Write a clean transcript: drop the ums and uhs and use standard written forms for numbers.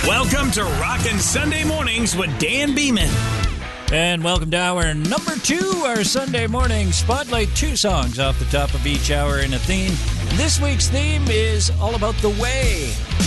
Welcome to Rockin' Sunday Mornings with Dan Beeman. And welcome to hour number 2, our Sunday morning spotlight. 2 songs off the top of each hour in a theme. This week's theme is all about the way.